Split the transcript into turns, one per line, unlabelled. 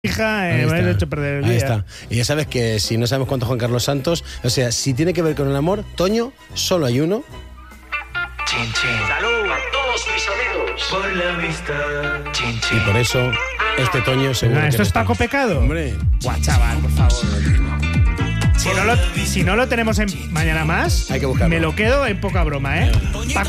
hija, me has hecho perder el día.
Ahí está. Y ya sabes que si no sabemos cuánto Juan Carlos Santos, o sea, si tiene que ver con el amor, Toño, solo hay uno.
Chin, chin. Salud a todos mis amigos por la amistad. Chin, chin.
Y por eso, este Toño seguro.
¿Esto es Paco Pecado?
Hombre.
Guau, chaval, por favor. Si no lo tenemos en Mañana Más,
hay que buscarlo.
Me lo quedo en poca broma, ¿eh? Paco